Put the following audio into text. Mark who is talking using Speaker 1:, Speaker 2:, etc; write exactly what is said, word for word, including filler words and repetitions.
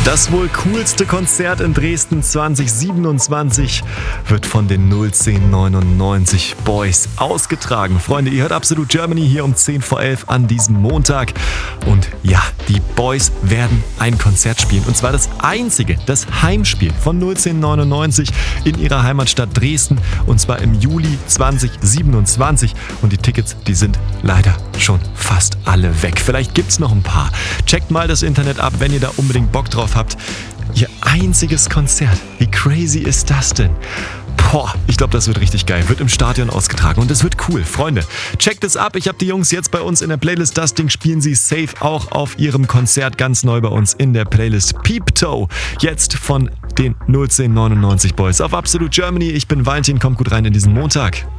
Speaker 1: Das wohl coolste Konzert in Dresden zwanzig siebenundzwanzig wird von den null zehn neunundneunzig Boys ausgetragen. Freunde, ihr hört Absolut Germany hier um zehn vor elf an diesem Montag. Und ja, die Boys werden ein Konzert spielen. Und zwar das einzige, das Heimspiel von null zehn neunundneunzig in ihrer Heimatstadt Dresden. Und zwar im Juli zwanzig siebenundzwanzig. Und die Tickets, die sind leider schon fast alle weg. Vielleicht gibt's noch ein paar. Checkt mal das Internet ab, wenn ihr da unbedingt Bock drauf habt. Ihr einziges Konzert. Wie crazy ist das denn? Boah, ich glaube, das wird richtig geil. Wird im Stadion ausgetragen und es wird cool. Freunde, checkt es ab. Ich habe die Jungs jetzt bei uns in der Playlist. Das Ding spielen sie safe auch auf ihrem Konzert ganz neu bei uns in der Playlist. Peep Toe, jetzt von den null zehn neunundneunzig Boys auf Absolut Germany. Ich bin Valentin, kommt gut rein in diesen Montag.